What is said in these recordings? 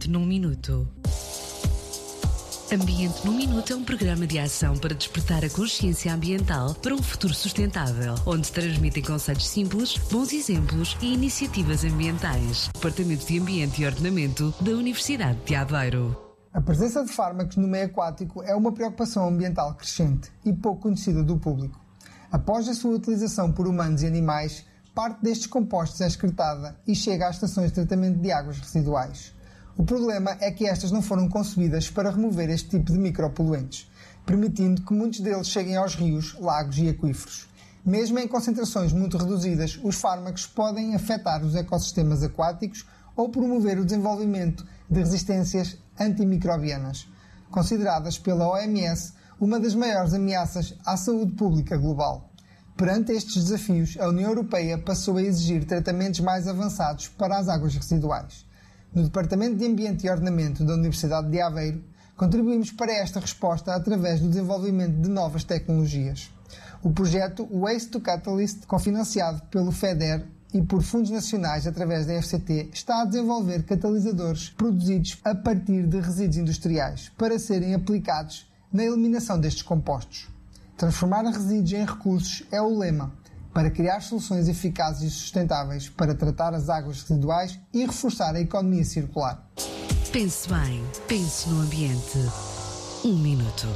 Ambiente num Minuto. Ambiente num Minuto é um programa de ação para despertar a consciência ambiental para um futuro sustentável, onde transmitem conceitos simples, bons exemplos e iniciativas ambientais. Departamento de Ambiente e Ordenamento da Universidade de Aveiro. A presença de fármacos no meio aquático é uma preocupação ambiental crescente e pouco conhecida do público. Após a sua utilização por humanos e animais, parte destes compostos é excretada e chega às estações de tratamento de águas residuais. O problema é que estas não foram concebidas para remover este tipo de micropoluentes, permitindo que muitos deles cheguem aos rios, lagos e aquíferos. Mesmo em concentrações muito reduzidas, os fármacos podem afetar os ecossistemas aquáticos ou promover o desenvolvimento de resistências antimicrobianas, consideradas pela OMS uma das maiores ameaças à saúde pública global. Perante estes desafios, a União Europeia passou a exigir tratamentos mais avançados para as águas residuais. No Departamento de Ambiente e Ordenamento da Universidade de Aveiro, contribuímos para esta resposta através do desenvolvimento de novas tecnologias. O projeto Waste to Catalyst, cofinanciado pelo FEDER e por fundos nacionais através da FCT, está a desenvolver catalisadores produzidos a partir de resíduos industriais para serem aplicados na eliminação destes compostos. Transformar resíduos em recursos é o lema, para criar soluções eficazes e sustentáveis para tratar as águas residuais e reforçar a economia circular. Pense bem, pense no ambiente. 1 minuto.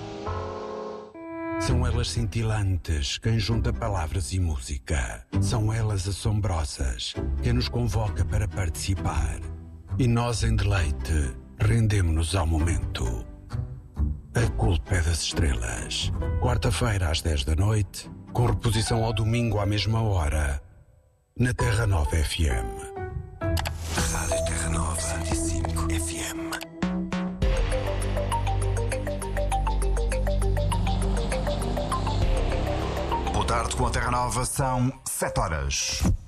São elas cintilantes, quem junta palavras e música. São elas assombrosas, quem nos convoca para participar. E nós, em deleite, rendemo-nos ao momento. A culpa é das estrelas. Quarta-feira às 10 da noite, com reposição ao domingo à mesma hora, na Terra Nova FM. Rádio Terra Nova 105 FM. Boa tarde com a Terra Nova, são 7 horas.